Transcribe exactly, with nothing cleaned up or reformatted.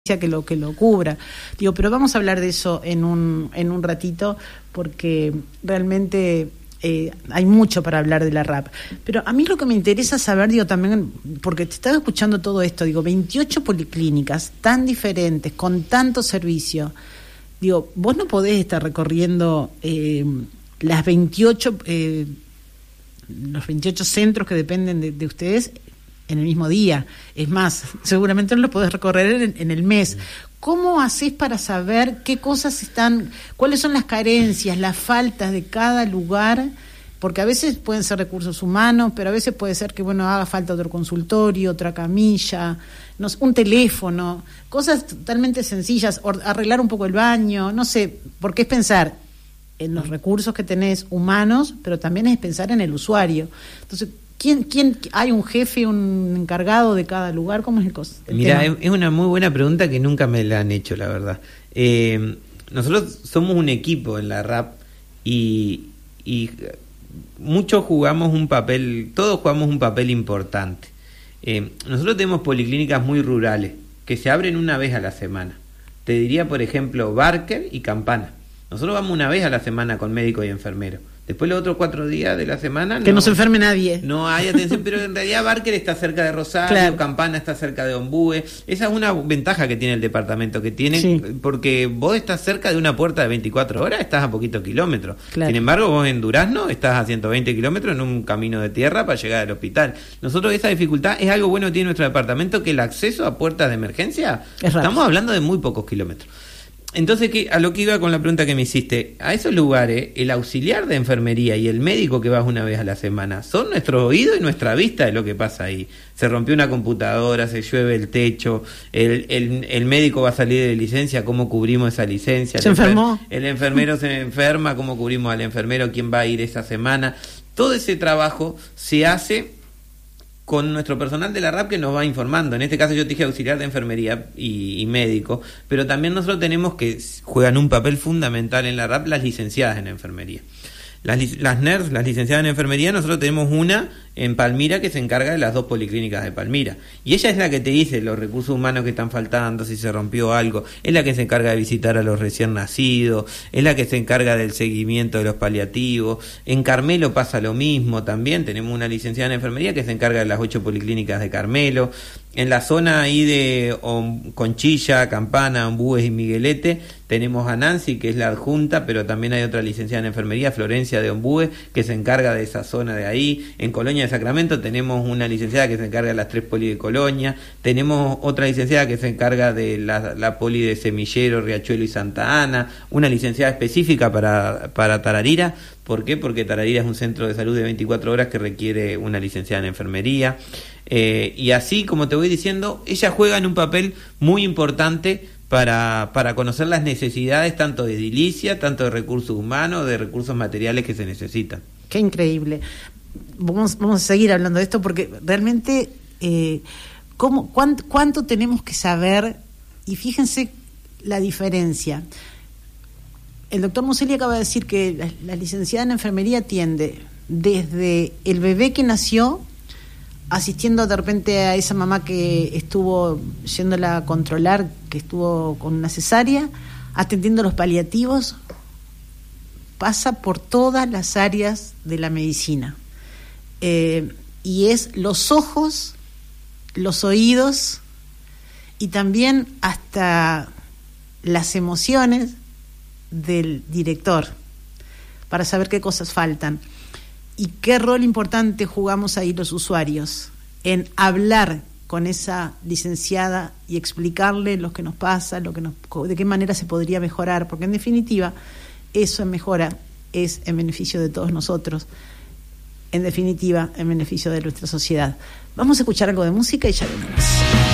que lo que lo cubra. Digo, pero vamos a hablar de eso en un en un ratito, porque realmente eh, hay mucho para hablar de la R A P. Pero a mí lo que me interesa saber, digo, también, porque te estaba escuchando todo esto, digo, veintiocho policlínicas tan diferentes, con tanto servicio. Digo, vos no podés estar recorriendo eh, las veintiocho eh, los veintiocho centros que dependen de, de ustedes en el mismo día. Es más, seguramente no lo podés recorrer en, en el mes. ¿Cómo hacés para saber qué cosas están, cuáles son las carencias, las faltas de cada lugar? Porque a veces pueden ser recursos humanos, pero a veces puede ser que, bueno, haga falta otro consultorio, otra camilla, no sé, un teléfono, cosas totalmente sencillas, or, arreglar un poco el baño, no sé, porque es pensar en los recursos que tenés humanos, pero también es pensar en el usuario. Entonces, ¿Quién, quién, ¿hay un jefe, un encargado de cada lugar? ¿Cómo es el, cos- el Mira, tema? es una muy buena pregunta que nunca me la han hecho, la verdad. Eh, nosotros somos un equipo en la R A P y, y muchos jugamos un papel, todos jugamos un papel importante. Eh, nosotros tenemos policlínicas muy rurales que se abren una vez a la semana. Te diría, por ejemplo, Barker y Campana. Nosotros vamos una vez a la semana con médico y enfermero. Después los otros cuatro días de la semana que no, no se enferme nadie. No hay atención, pero en realidad Barker está cerca de Rosario, claro. Campana está cerca de Ombúe. Esa es una ventaja que tiene el departamento, que tiene, sí. Porque vos estás cerca de una puerta de veinticuatro horas, estás a poquitos kilómetros. Claro. Sin embargo, vos en Durazno estás a ciento veinte kilómetros en un camino de tierra para llegar al hospital. Nosotros esa dificultad es algo bueno que tiene nuestro departamento, que el acceso a puertas de emergencia, estamos hablando de muy pocos kilómetros. Entonces, ¿qué, a lo que iba con la pregunta que me hiciste, a esos lugares, el auxiliar de enfermería y el médico que vas una vez a la semana son nuestro oído y nuestra vista de lo que pasa ahí. Se rompió una computadora, se llueve el techo, el, el, el médico va a salir de licencia, ¿cómo cubrimos esa licencia? ¿Se el enfermó? Enfer- el enfermero se enferma, ¿cómo cubrimos al enfermero? ¿Quién va a ir esa semana? Todo ese trabajo se hace con nuestro personal de la R A P que nos va informando. En este caso yo te dije auxiliar de enfermería y, y médico, pero también nosotros tenemos que juegan un papel fundamental en la R A P las licenciadas en enfermería. Las, las N E R S, las licenciadas en enfermería, nosotros tenemos una en Palmira que se encarga de las dos policlínicas de Palmira. Y ella es la que te dice los recursos humanos que están faltando, si se rompió algo, es la que se encarga de visitar a los recién nacidos, es la que se encarga del seguimiento de los paliativos. En Carmelo pasa lo mismo también, tenemos una licenciada en enfermería que se encarga de las ocho policlínicas de Carmelo. En la zona ahí de Om, Conchilla, Campana, Ombúes y Miguelete tenemos a Nancy, que es la adjunta, pero también hay otra licenciada en enfermería, Florencia de Ombúes, que se encarga de esa zona de ahí. En Colonia de Sacramento tenemos una licenciada que se encarga de las tres poli de Colonia, tenemos otra licenciada que se encarga de la, la poli de Semillero, Riachuelo y Santa Ana, una licenciada específica para, para Tararira. ¿Por qué? Porque Tararira es un centro de salud de veinticuatro horas que requiere una licenciada en enfermería. Eh, y así, como te voy diciendo, ellas juegan un papel muy importante para, para conocer las necesidades tanto de edilicia, tanto de recursos humanos, de recursos materiales que se necesitan. Qué increíble. Vamos, vamos a seguir hablando de esto porque realmente eh, ¿cómo, cuánto, cuánto tenemos que saber, y fíjense la diferencia. El doctor Muselli acaba de decir que la, la licenciada en enfermería atiende desde el bebé que nació, asistiendo de repente a esa mamá que estuvo yéndola a controlar, que estuvo con una cesárea, atendiendo los paliativos, pasa por todas las áreas de la medicina. Eh, y es los ojos, los oídos y también hasta las emociones del director para saber qué cosas faltan y qué rol importante jugamos ahí los usuarios en hablar con esa licenciada y explicarle lo que nos pasa, lo que nos, de qué manera se podría mejorar, porque en definitiva eso en mejora es en beneficio de todos nosotros, en definitiva en beneficio de nuestra sociedad. Vamos a escuchar algo de música y ya venimos.